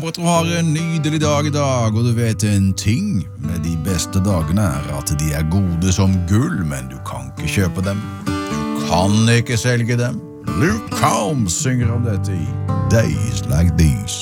Håper at du har en nydelig dag i dag, og du vet en ting med de beste dagene at de gode som gull, men du kan ikke kjøpe dem. Du kan ikke selge dem. Luke Combs synger om dette i Days Like These.